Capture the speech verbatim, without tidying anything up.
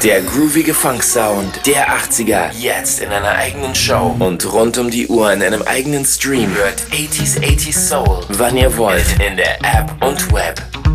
Der groovige Funk-Sound der achtziger, jetzt in einer eigenen Show und rund um die Uhr in einem eigenen Stream. Hört achtziger achtziger Soul, wann ihr wollt, in der App und Web.